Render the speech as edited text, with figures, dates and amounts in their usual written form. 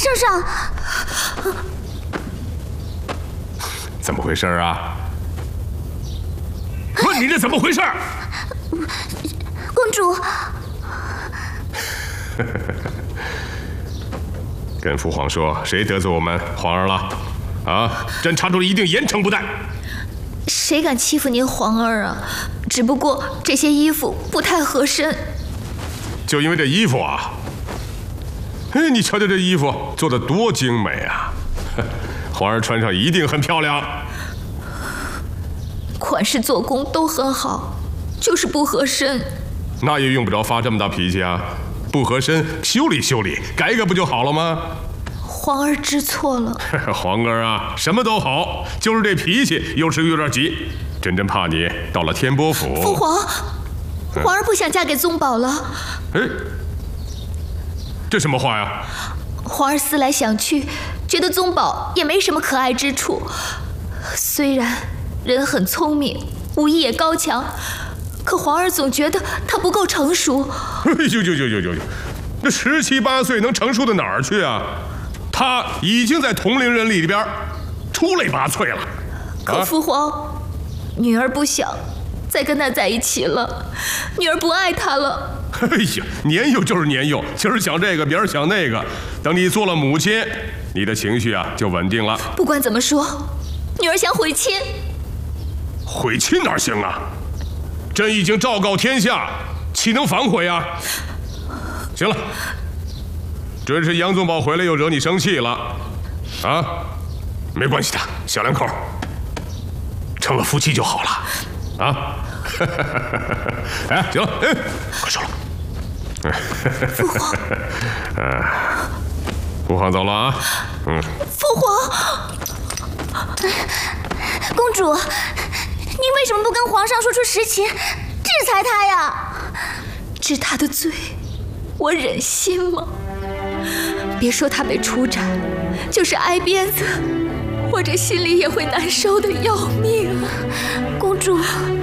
圣上， 怎么回事啊？问你这怎么回事？ 公主。 跟父皇说，谁得罪我们皇儿了？啊！朕查出了，一定严惩不贷。 谁敢欺负您皇儿啊？只不过这些衣服不太合身。 就因为这衣服啊？哎，你瞧瞧这衣服做得多精美啊！皇儿穿上一定很漂亮。 款式做工都很好，就是不合身。 那也用不着发这么大脾气啊！不合身，修理修理，改改不就好了吗？ 皇儿知错了。 皇儿啊，什么都好，就是这脾气有时有点急。朕怕你到了天波府。 父皇，皇儿不想嫁给宗保了。 哎，这什么话呀？ 皇儿思来想去，觉得宗保也没什么可爱之处。虽然人很聪明，武艺也高强，可皇儿总觉得他不够成熟。 呦，那17、18岁能成熟到哪儿去啊？他已经在同龄人里边出类拔萃了。 可父皇，女儿不想再跟他在一起了，女儿不爱他了。 哎呀，年幼就是年幼，今儿想这个，明儿想那个。等你做了母亲，你的情绪啊就稳定了。 不管怎么说，女儿想悔亲。 悔亲哪行啊？朕已经昭告天下，岂能反悔啊？行了，准是杨宗保回来又惹你生气了，啊？没关系的，小两口，成了夫妻就好了，啊？哎，行了，快收了。 父皇， 父皇走了啊。 父皇， 公主，您为什么不跟皇上说出实情，制裁他呀？ 治他的罪，我忍心吗？别说他被处斩，就是挨鞭子，我这心里也会难受的要命啊！ 公主，